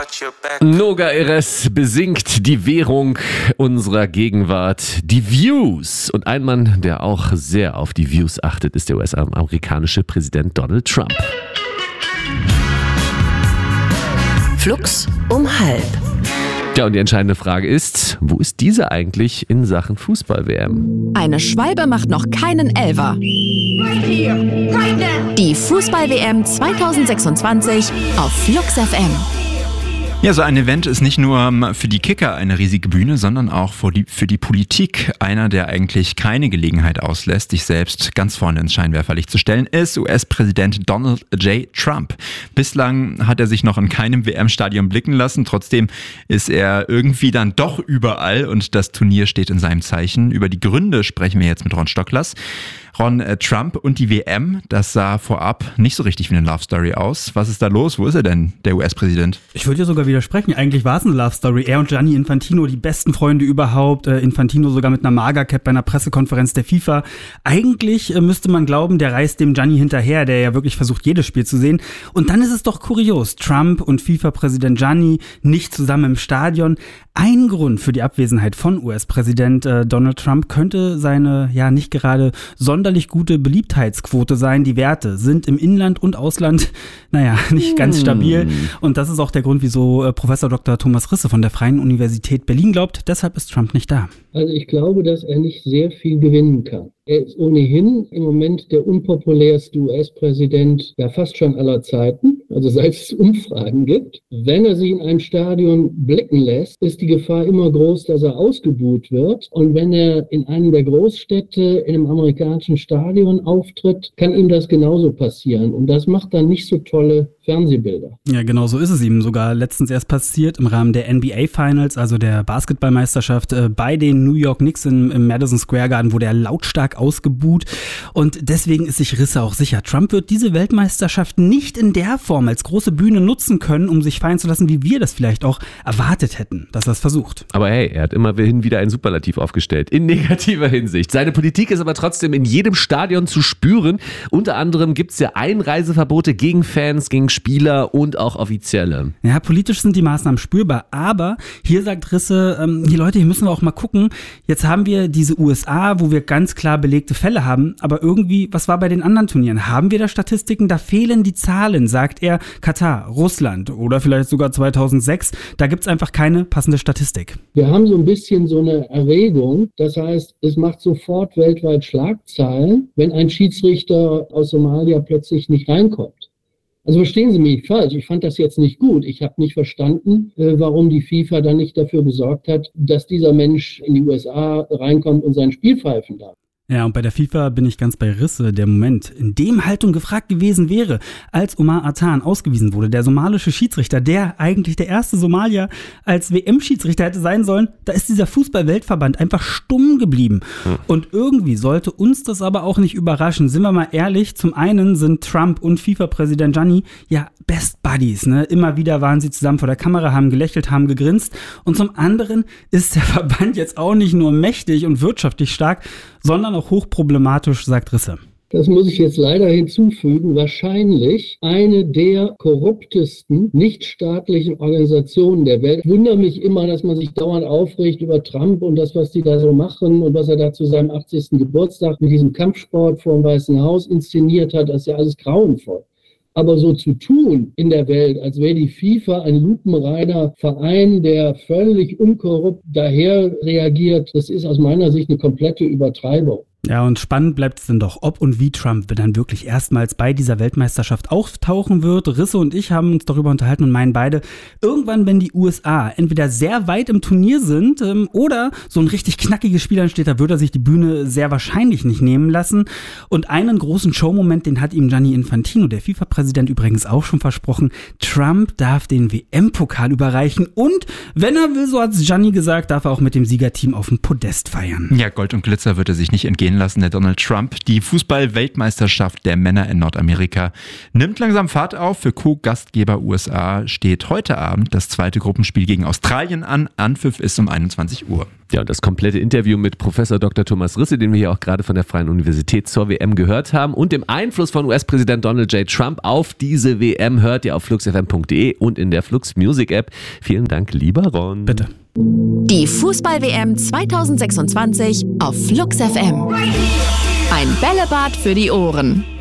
Noga Erez besingt die Währung unserer Gegenwart, die Views. Und ein Mann, der auch sehr auf die Views achtet, ist der US-amerikanische Präsident Donald Trump. Flux um halb. Ja, und die entscheidende Frage ist, wo ist diese eigentlich in Sachen Fußball-WM? Eine Schwalbe macht noch keinen Elfer. Die Fußball-WM 2026 auf Flux FM. Ja, so ein Event ist nicht nur für die Kicker eine riesige Bühne, sondern auch für die Politik. Einer, der eigentlich keine Gelegenheit auslässt, sich selbst ganz vorne ins Scheinwerferlicht zu stellen, ist US-Präsident Donald J. Trump. Bislang hat er sich noch in keinem WM-Stadion blicken lassen. Trotzdem ist er irgendwie dann doch überall und das Turnier steht in seinem Zeichen. Über die Gründe sprechen wir jetzt mit Ron Stocklers. Ron, Trump und die WM, das sah vorab nicht so richtig wie eine Love Story aus. Was ist da los? Wo ist er denn, der US-Präsident? Ich würde ja sogar widersprechen. Eigentlich war es eine Love Story. Er und Gianni Infantino, die besten Freunde überhaupt. Infantino sogar mit einer Magercap bei einer Pressekonferenz der FIFA. Eigentlich müsste man glauben, der reist dem Gianni hinterher, der ja wirklich versucht, jedes Spiel zu sehen. Und dann ist es doch kurios. Trump und FIFA-Präsident Gianni nicht zusammen im Stadion. Ein Grund für die Abwesenheit von US-Präsident Donald Trump könnte seine ja nicht gerade sonderlich gute Beliebtheitsquote sein. Die Werte sind im Inland und Ausland, nicht ganz stabil. Und das ist auch der Grund, wieso Professor Dr. Thomas Risse von der Freien Universität Berlin glaubt, deshalb ist Trump nicht da. Also ich glaube, dass er nicht sehr viel gewinnen kann. Er ist ohnehin im Moment der unpopulärste US-Präsident fast schon aller Zeiten, also seit es Umfragen gibt. Wenn er sich in einem Stadion blicken lässt, ist die Gefahr immer groß, dass er ausgebuht wird. Und wenn er in einem der Großstädte in einem amerikanischen Stadion auftritt, kann ihm das genauso passieren. Und das macht dann nicht so tolle Fernsehbilder. Ja, genau so ist es ihm sogar letztens erst passiert im Rahmen der NBA Finals, also der Basketballmeisterschaft bei den New York Knicks im Madison Square Garden, wurde er lautstark ausgebuht. Und deswegen ist sich Risse auch sicher, Trump wird diese Weltmeisterschaft nicht in der Form als große Bühne nutzen können, um sich feiern zu lassen, wie wir das vielleicht auch erwartet hätten, dass er es versucht. Aber hey, er hat immerhin wieder ein Superlativ aufgestellt, in negativer Hinsicht. Seine Politik ist aber trotzdem in jedem Stadion zu spüren. Unter anderem gibt es ja Einreiseverbote gegen Fans, gegen Spieler und auch Offizielle. Ja, politisch sind die Maßnahmen spürbar, aber hier sagt Risse, die Leute, hier müssen wir auch mal gucken, jetzt haben wir diese USA, wo wir ganz klar belegte Fälle haben, aber irgendwie, was war bei den anderen Turnieren? Haben wir da Statistiken? Da fehlen die Zahlen, sagt er. Katar, Russland oder vielleicht sogar 2006, da gibt es einfach keine passende Statistik. Wir haben so ein bisschen so eine Erregung, das heißt, es macht sofort weltweit Schlagzeilen, wenn ein Schiedsrichter aus Somalia plötzlich nicht reinkommt. Also verstehen Sie mich nicht falsch, ich fand das jetzt nicht gut. Ich habe nicht verstanden, warum die FIFA dann nicht dafür gesorgt hat, dass dieser Mensch in die USA reinkommt und sein Spiel pfeifen darf. Ja, und bei der FIFA bin ich ganz bei Risse. Der Moment, in dem Haltung gefragt gewesen wäre, als Omar Atan ausgewiesen wurde, der somalische Schiedsrichter, der eigentlich der erste Somalier als WM-Schiedsrichter hätte sein sollen, da ist dieser Fußball-Weltverband einfach stumm geblieben. Und irgendwie sollte uns das aber auch nicht überraschen. Sind wir mal ehrlich, zum einen sind Trump und FIFA-Präsident Gianni ja Best Buddies, ne? Immer wieder waren sie zusammen vor der Kamera, haben gelächelt, haben gegrinst. Und zum anderen ist der Verband jetzt auch nicht nur mächtig und wirtschaftlich stark, sondern auch hochproblematisch, sagt Risse. Das muss ich jetzt leider hinzufügen, wahrscheinlich eine der korruptesten nichtstaatlichen Organisationen der Welt. Ich wundere mich immer, dass man sich dauernd aufregt über Trump und das, was die da so machen und was er da zu seinem 80. Geburtstag mit diesem Kampfsport vor dem Weißen Haus inszeniert hat. Das ist ja alles grauenvoll. Aber so zu tun in der Welt, als wäre die FIFA ein lupenreiner Verein, der völlig unkorrupt daher reagiert, das ist aus meiner Sicht eine komplette Übertreibung. Ja, und spannend bleibt es dann doch, ob und wie Trump dann wirklich erstmals bei dieser Weltmeisterschaft auftauchen wird. Risse und ich haben uns darüber unterhalten und meinen beide, irgendwann, wenn die USA entweder sehr weit im Turnier sind oder so ein richtig knackiges Spiel ansteht, da würde er sich die Bühne sehr wahrscheinlich nicht nehmen lassen. Und einen großen Showmoment, den hat ihm Gianni Infantino, der FIFA-Präsident, übrigens auch schon versprochen. Trump darf den WM-Pokal überreichen und, wenn er will, so hat es Gianni gesagt, darf er auch mit dem Siegerteam auf dem Podest feiern. Ja, Gold und Glitzer wird er sich nicht entgehen gehen lassen, der Donald Trump. Die Fußball-Weltmeisterschaft der Männer in Nordamerika nimmt langsam Fahrt auf. Für Co-Gastgeber USA steht heute Abend das zweite Gruppenspiel gegen Australien an. Anpfiff ist um 21 Uhr. Ja, und das komplette Interview mit Professor Dr. Thomas Risse, den wir hier auch gerade von der Freien Universität zur WM gehört haben, und dem Einfluss von US-Präsident Donald J. Trump auf diese WM hört ihr auf fluxfm.de und in der Flux Music App. Vielen Dank, lieber Ron. Bitte. Die Fußball-WM 2026 auf Flux FM. Ein Bällebad für die Ohren.